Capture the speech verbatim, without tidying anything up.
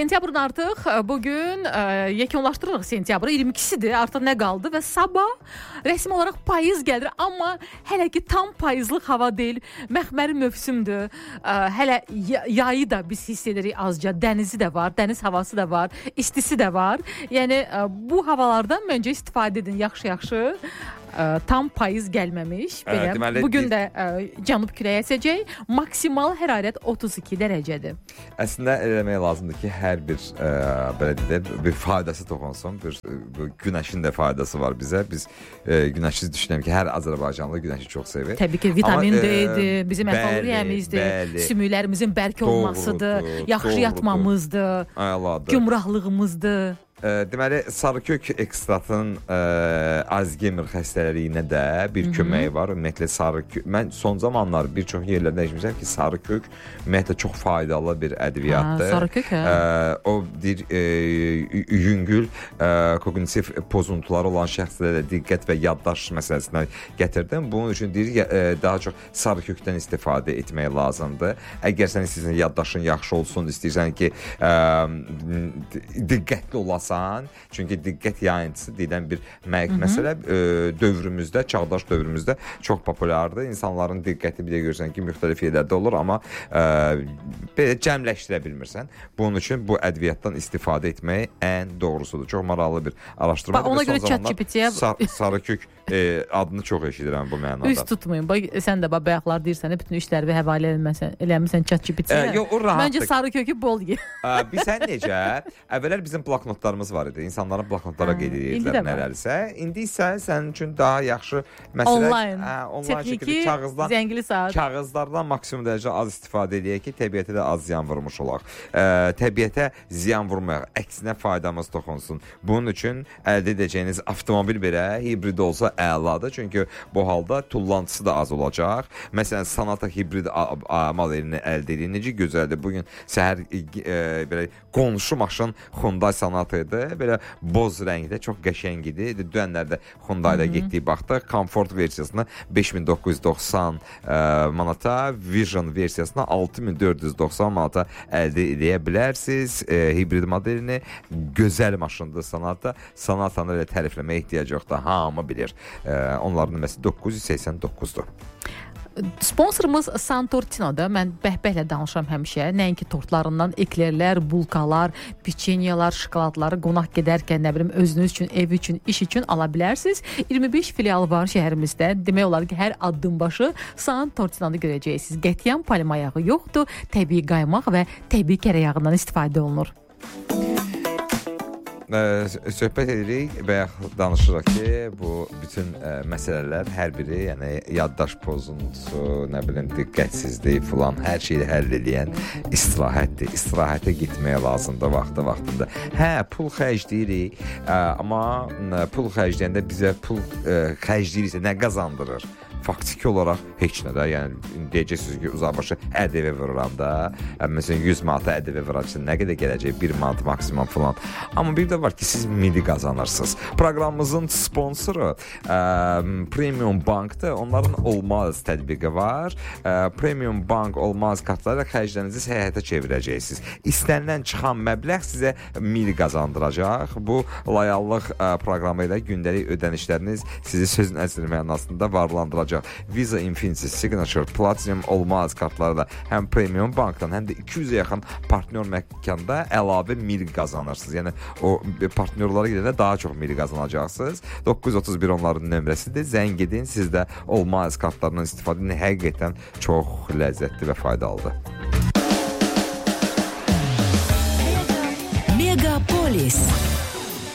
Sentyabrın artıq bugün ə, yekunlaşdırırıq sentyabrı. iyirmi ikisidir. Artıq nə qaldı və sabah rəsmi olaraq payız gəlir. Amma hələ ki tam payızlıq hava deyil. Məxməri mövsümdür. Ə, hələ yayı da biz hiss edirik azca. Dənizi də var, dəniz havası da var, istisi də var. Yəni ə, bu havalardan məncə istifadə edin yaxşı-yaxşı. Ə, tam payız gəlməmiş. Belə. Ə, deməli, bugün də ə, cənub küləyi əsəcək. Maksimal hərarət otuz iki dərəcədir. Əslində eləmək lazımdır ki, hər bir ə, belə deyək, bir faydası toxunsun. Bir, bir günəşin də faydası var bizə. Biz ə, günəşi düşünürəm ki, hər Azərbaycanlı günəşi çox sevir. Təbii ki, vitamin D-dir, bizim əfaluriyəmizdir, sümüklərimizin bərk olmasıdır, yaxşı doğrudur, yatmamızdır, ayaladır, gümrahlığımızdır. Deməli, sarıkök ekstratının ə, Alzheimer xəstəliyinə də bir Hı-hı. köməyi var. Ümumiyyətlə sarıkök, mən son zamanlar bir çox yerlərdə eşitmişəm ki, sarıkök ümumiyyətlə çox faydalı bir ədviyyatdır. Ha, sarıkök, hə? Ə, o bir ə, yüngül ə, kognitiv pozuntuları olan şəxslərə diqqət və yaddaş məsələsinə gətirdim. Bunun üçün deyir, ə, daha çox sarıkökdən istifadə etmək lazımdır. Əgər sən istəyirsən yaddaşın yaxşı olsun, istəyirsən ki, ə, diqqətli olasan, çünki diqqət yayıntısı deyilən bir məqam məsələ ə, dövrümüzdə, çağdaş dövrümüzdə çox populyardır. İnsanların diqqəti bir də görürsən ki, müxtəlif yerlərdə olur, amma ə, belə cəmləşdirə bilmirsən. Bunun üçün bu ədviyyatdan istifadə etmək ən doğrusudur. Çox maraqlı bir araşdırma. Ona görə ChatGPT-yə sar, sarıkök e, adını çox eşidirəm bu mənada. Üst tutmayın. Bax, sən də bayaqlar deyirsən, bütün işləri həvalə eləməsən, eləmirsən ChatGPT-yə. Yox, o rahatdır. Məncə sarıkökü bol ye. Bilsən necə? Əvvəllər bizim bloknotlarımız var idi. İnsanların bloknotlara qeyd edirdilər nələrsə. İndi isə sənin üçün daha yaxşı məsələ online, hə, online şəkildə kağızdan, zəngli saat. Kağızlardan maksimum dərəcə az istifadə edək ki, təbiətə də az ziyan vurmuş olaq. Ə, təbiətə ziyan vurmayaq, əksinə faydamız toxunsun. Bunun üçün əldə edəcəyiniz avtomobil belə hibrid olsa əladır. Çünki bu halda tullantısı da az olacaq. Məsələn, Sonata hibrid modelini əldə edin. Necə gözəldir. Bugün səhər e, belə qonşu maşın Hyundai Sonata idi. Belə boz rəngdə, çox qəşəng idi. Dünənlərdə Hyundai-da getdik, baxdıq. Komfort versiyasına beş min doqquz yüz doxsan e, manata, Vision versiyasına altı min dörd yüz doxsan manata əldə edə bilərsiniz. E, hibrid modelini gözəl maşındır Sonata. Sonatanı elə tərifləməyə ehtiyac yoxdur. Hamı bilir. E, onların nömrəsi doqquz yüz səksən doqquzdur. Sponsorumuz Santortino'da. Mən bəhbəhlə danışıram həmişə. Nəinki tortlarından eklerlər, bulkalar, piçenyalar, şokoladları qonaq gedərkən, nə bilim, özünüz üçün, ev üçün, iş üçün ala bilərsiniz. iyirmi beş filial var şəhərimizdə. Demək olar ki, hər addım başı Santortino'da görəcəksiniz. Qətiyyən palma yağı yoxdur. Təbii qaymaq və təbii kərə yağından istifadə olunur. Söhbət edirik və danışırıq ki, bu bütün ə, məsələlər hər biri, yəni yaddaş pozuntusu, nə bilim, diqqətsizlik filan, hər şeyi həll edən istirahətdir. İstirahətə getməyə lazımdır vaxtı vaxtında. Hə, pul xərcləyirik, ə, amma ə, pul xərcləyəndə bizə pul ə, xərcləyirsə nə qazandırır? Faktiki olaraq heç nə də, yəni deyəcəksiniz ki, uzaqbaşı ədəvə vururam da, məsələn yüz manata ədəvə vuracaqsın, nə qədər gələcək, bir manat maksimum falan. Amma bir də var ki, siz milli qazanırsınız. Proqramımızın sponsoru ə, Premium Bankdır. Onların Olmaz tətbiqi var. Ə, Premium Bank Olmaz kartlarıyla xərclərinizi səyahətə çevirəcəksiniz. İstənilən çıxan məbləğ sizə milli qazandıracaq. Bu layallıq ə, proqramı ilə gündəlik ödənişləriniz sizi sözün əsl mənasında varlandıracaq. Visa Infinity Signature Platinum Olmaz kartları da həm Premium Bankdan, həm də iki yüzə yaxın partnyor məkanda əlavə mil qazanırsınız. Yəni o partnyorlara gedəndə daha çox mil qazanacaqsınız. doqquz yüz otuz bir onların nömrəsidir. Zəng edin, siz də Olmaz kartlarından istifadə edin. Həqiqətən çox ləzzətli və faydalıdır. Megapolis.